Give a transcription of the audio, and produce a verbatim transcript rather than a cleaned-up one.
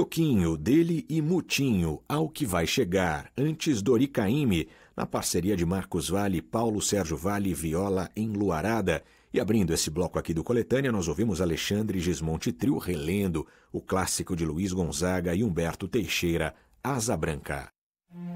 Toquinho, dele e Mutinho, Ao Que Vai Chegar, antes Dori Caymmi, na parceria de Marcos Valle, Paulo Sérgio Valle, Viola Enluarada. E abrindo esse bloco aqui do Coletânea, nós ouvimos Alexandre Gismonti Trio relendo o clássico de Luiz Gonzaga e Humberto Teixeira, Asa Branca.